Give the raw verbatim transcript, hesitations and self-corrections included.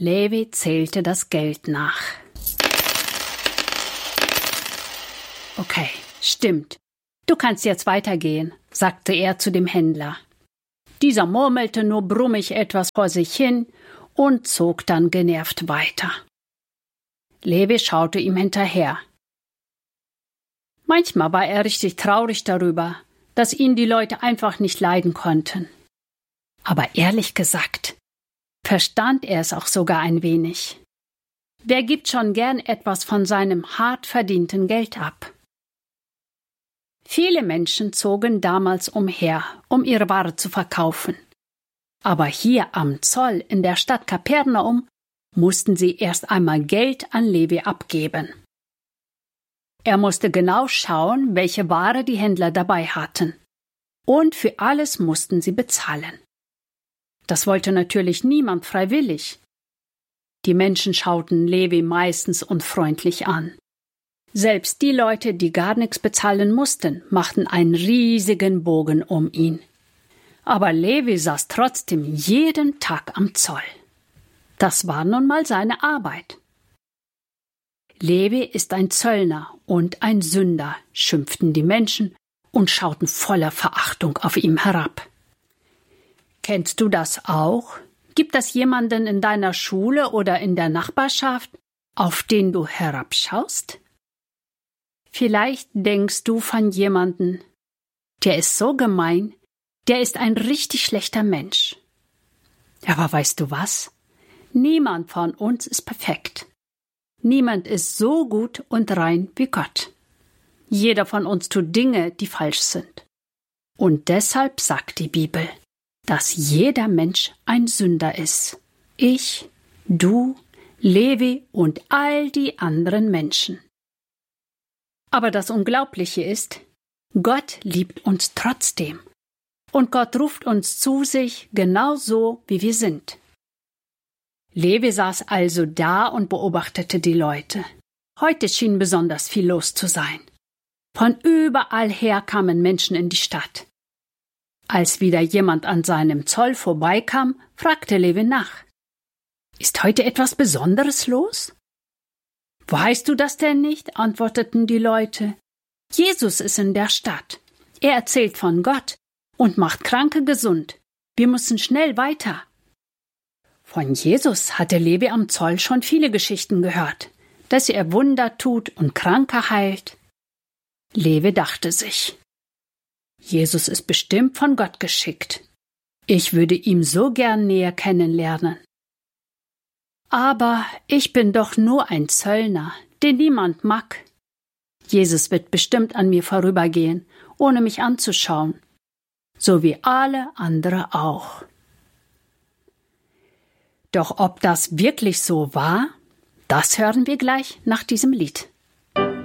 Levi zählte das Geld nach. Okay, stimmt. Du kannst jetzt weitergehen, sagte er zu dem Händler. Dieser murmelte nur brummig etwas vor sich hin und zog dann genervt weiter. Levi schaute ihm hinterher. Manchmal war er richtig traurig darüber, dass ihn die Leute einfach nicht leiden konnten. Aber ehrlich gesagt, verstand er es auch sogar ein wenig. Wer gibt schon gern etwas von seinem hart verdienten Geld ab? Viele Menschen zogen damals umher, um ihre Ware zu verkaufen. Aber hier am Zoll in der Stadt Kapernaum mussten sie erst einmal Geld an Levi abgeben. Er musste genau schauen, welche Ware die Händler dabei hatten. Und für alles mussten sie bezahlen. Das wollte natürlich niemand freiwillig. Die Menschen schauten Levi meistens unfreundlich an. Selbst die Leute, die gar nichts bezahlen mussten, machten einen riesigen Bogen um ihn. Aber Levi saß trotzdem jeden Tag am Zoll. Das war nun mal seine Arbeit. Levi ist ein Zöllner und ein Sünder, schimpften die Menschen und schauten voller Verachtung auf ihm herab. Kennst du das auch? Gibt es jemanden in deiner Schule oder in der Nachbarschaft, auf den du herabschaust? Vielleicht denkst du von jemandem, der ist so gemein, der ist ein richtig schlechter Mensch. Aber weißt du was? Niemand von uns ist perfekt. Niemand ist so gut und rein wie Gott. Jeder von uns tut Dinge, die falsch sind. Und deshalb sagt die Bibel, dass jeder Mensch ein Sünder ist. Ich, du, Levi und all die anderen Menschen. Aber das Unglaubliche ist, Gott liebt uns trotzdem. Und Gott ruft uns zu sich genau so, wie wir sind. Levi saß also da und beobachtete die Leute. Heute schien besonders viel los zu sein. Von überall her kamen Menschen in die Stadt. Als wieder jemand an seinem Zoll vorbeikam, fragte Levi nach. Ist heute etwas Besonderes los? Weißt du das denn nicht? Antworteten die Leute. Jesus ist in der Stadt. Er erzählt von Gott und macht Kranke gesund. Wir müssen schnell weiter. Von Jesus hatte Levi am Zoll schon viele Geschichten gehört, dass er Wunder tut und Kranke heilt. Levi dachte sich, Jesus ist bestimmt von Gott geschickt. Ich würde ihn so gern näher kennenlernen. Aber ich bin doch nur ein Zöllner, den niemand mag. Jesus wird bestimmt an mir vorübergehen, ohne mich anzuschauen, so wie alle andere auch. Doch ob das wirklich so war, das hören wir gleich nach diesem Lied.